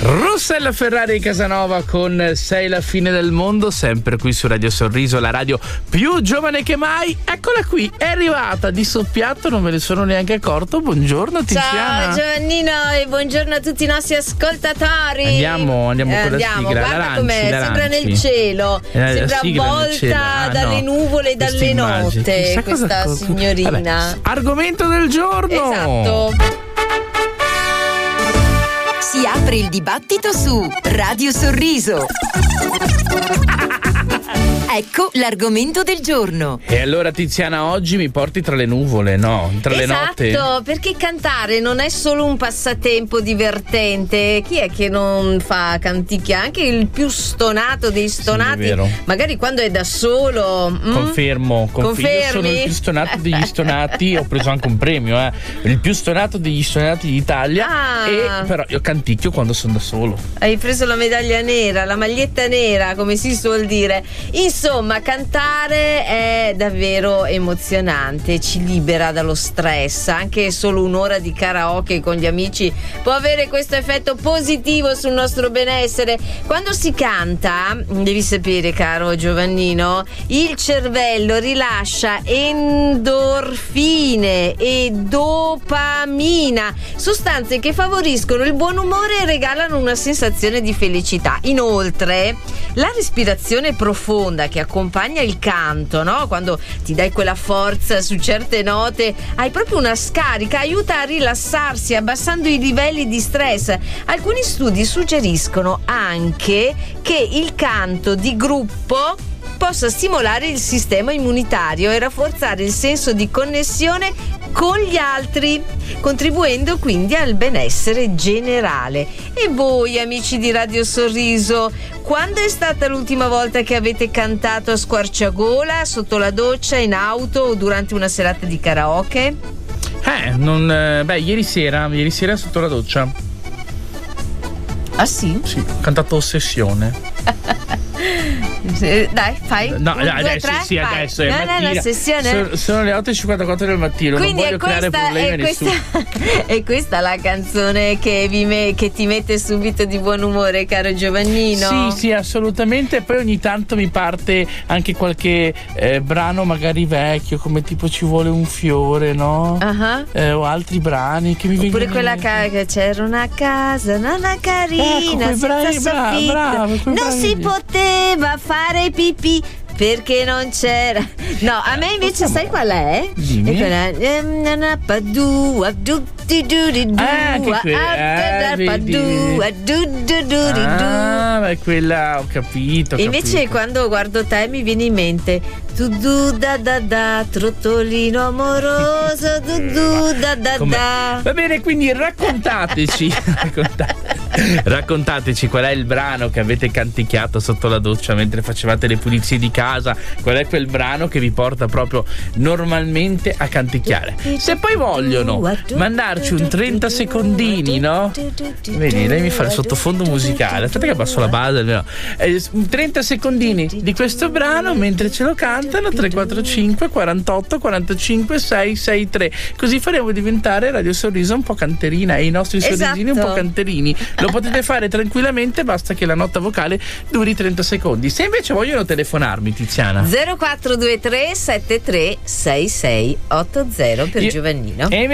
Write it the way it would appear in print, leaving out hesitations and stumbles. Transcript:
Rossella Ferrari Casanova con Sei la fine del mondo, sempre qui su Radio Sorriso, la radio più giovane che mai. Eccola qui, è arrivata di soppiatto, non me ne sono neanche accorto. Buongiorno Tiziana. Ciao Giovannino e buongiorno a tutti i nostri ascoltatori. Andiamo con la sigla. Guarda com'è, sembra nel cielo, sembra avvolta dalle nuvole e dalle note questa signorina. Vabbè, argomento del giorno. Esatto. Si apre il dibattito su Radio Sorriso. Ecco l'argomento del giorno. E allora Tiziana, oggi mi porti tra le nuvole, no? Tra le note. Esatto, perché cantare non è solo un passatempo divertente. Chi è che non fa canticchia? Anche il più stonato dei stonati, sì, magari quando è da solo. Confermo. Confermi? Io sono il più stonato degli stonati. Ho preso anche un premio, il più stonato degli stonati d'Italia. E però io canticchio quando sono da solo. Hai preso la medaglia nera, la maglietta nera, come si suol dire. Insomma, cantare è davvero emozionante, ci libera dallo stress. Anche solo un'ora di karaoke con gli amici può avere questo effetto positivo sul nostro benessere. Quando si canta, devi sapere, caro Giovannino, il cervello rilascia endorfine e dopamina, sostanze che favoriscono il buon umore e regalano una sensazione di felicità. Inoltre, la respirazione profonda che accompagna il canto, no? Quando ti dai quella forza su certe note, hai proprio una scarica, aiuta a rilassarsi abbassando i livelli di stress. Alcuni studi suggeriscono anche che il canto di gruppo possa stimolare il sistema immunitario e rafforzare il senso di connessione con gli altri, contribuendo quindi al benessere generale. E voi, amici di Radio Sorriso, quando è stata l'ultima volta che avete cantato a squarciagola, sotto la doccia, in auto o durante una serata di karaoke? Ieri sera sotto la doccia. Ah sì? Sì, ho cantato Ossessione. Dai, fai. No, un, due, adesso tre, sì, vai. adesso è no, mattina. No, sessione. Sono le 8:54 del mattino. Quindi non voglio creare problemi a nessuno. È questa la canzone che ti mette subito di buon umore, caro Giovannino? Sì, assolutamente. Poi ogni tanto mi parte anche qualche brano magari vecchio, come tipo Ci vuole un fiore, no? O altri brani che mi vengono. Oppure quella che c'era una casa, nonna carina, quei bravo, non si poteva fare pipì perché non c'era. No, a me invece sai qual è? Dimmi. È quella è quella, ho capito. Invece quando guardo te mi viene in mente trottolino amoroso, Va bene, quindi raccontateci qual è il brano che avete canticchiato sotto la doccia mentre facevate le pulizie di casa. Qual è quel brano che vi porta proprio normalmente a canticchiare? Se poi vogliono mandarci un 30 secondini, no? Vedi, lei mi fa il sottofondo musicale. Aspetta che abbasso la base, no? 30 secondini di questo brano mentre ce lo cantano. 345 48 45 663. Così faremo diventare Radio Sorriso un po' canterina e i nostri sorrisini un po' canterini. Lo potete fare tranquillamente, basta che la nota vocale duri 30 secondi. Se invece vogliono telefonarmi, Tiziana, 0423 73 6680 per Giovannino.